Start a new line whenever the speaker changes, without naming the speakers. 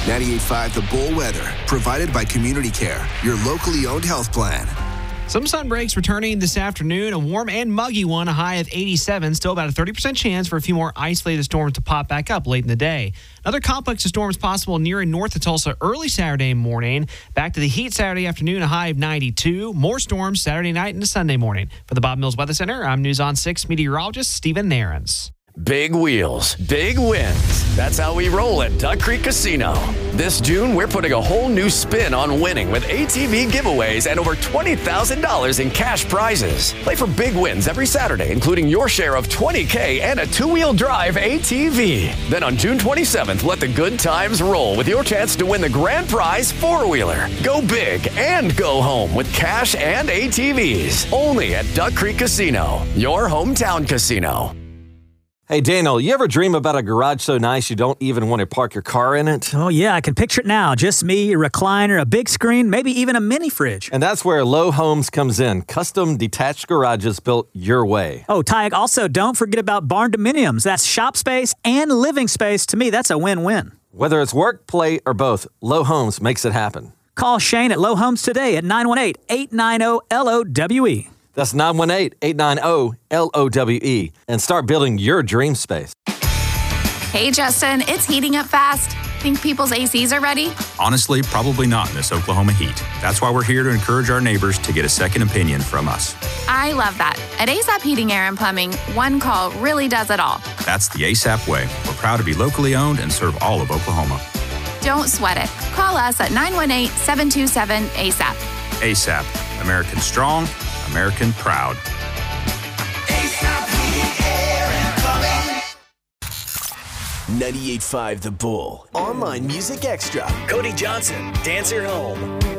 98.5 The Bull weather, provided by Community Care, your locally owned health plan.
Some sun breaks returning this afternoon. A warm and muggy one, a high of 87. Still about a 30% chance for a few more isolated storms to pop back up late in the day. Another complex of storms possible near and north of Tulsa early Saturday morning. Back to the heat Saturday afternoon, a high of 92. More storms Saturday night into Sunday morning. For the Bob Mills Weather Center, I'm News on 6 meteorologist Stephen Nairns.
Big wheels, big wins. That's how we roll at Duck Creek Casino. This June, we're putting a whole new spin on winning with ATV giveaways and over $20,000 in cash prizes. Play for big wins every Saturday, including your share of $20K and a two-wheel drive ATV. Then on June 27th, let the good times roll with your chance to win the grand prize four-wheeler. Go big and go home with cash and ATVs. Only at Duck Creek Casino, your hometown casino.
Hey, Daniel, you ever dream about a garage so nice you don't even want to park your car in it?
Oh, yeah, I can picture it now. Just me, a recliner, a big screen, maybe even a mini fridge.
And that's where Low Homes comes in. Custom detached garages built your way.
Oh, Tyke, also don't forget about barn dominiums. That's shop space and living space. To me, that's a win-win.
Whether it's work, play, or both, Low Homes makes it happen.
Call Shane at Low Homes today at 918-890-LOWE.
That's 918-890-LOWE. And start building your dream space.
Hey, Justin, it's heating up fast. Think people's ACs are ready?
Honestly, probably not in this Oklahoma heat. That's why we're here to encourage our neighbors to get a second opinion from us.
I love that. At ASAP Heating, Air, and Plumbing, one call really does it all.
That's the ASAP way. We're proud to be locally owned and serve all of Oklahoma.
Don't sweat it. Call us at 918-727-ASAP.
ASAP. American strong, American proud.
98.5 The Bull. Online Music Extra.
Cody Johnson, Dance Your Home.